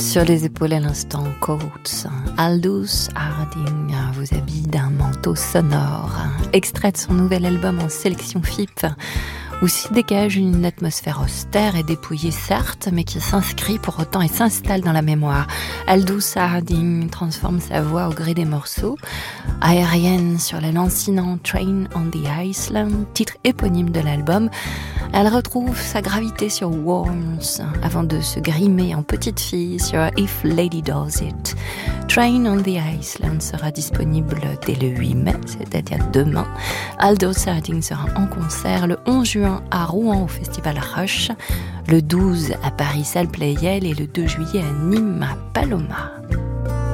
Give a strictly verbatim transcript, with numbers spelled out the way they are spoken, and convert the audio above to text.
Sur les épaules à l'instant, Coats. Aldous Harding vous habille d'un manteau sonore. Extrait de son nouvel album en sélection F I P, où s'y dégage une atmosphère austère et dépouillée certes, mais qui s'inscrit pour autant et s'installe dans la mémoire. Aldous Harding transforme sa voix au gré des morceaux. Aérienne sur la lancinante Train on the Iceland, titre éponyme de l'album, elle retrouve sa gravité sur Worms avant de se grimer en petite fille sur If Lady Does It. Train on the Iceland sera disponible dès le huit mai, c'est-à-dire demain. Aldous Harding sera en concert le onze juin à Rouen au Festival Rush, le douze à Paris Salle Playel et le deux juillet à Nîmes à Paloma.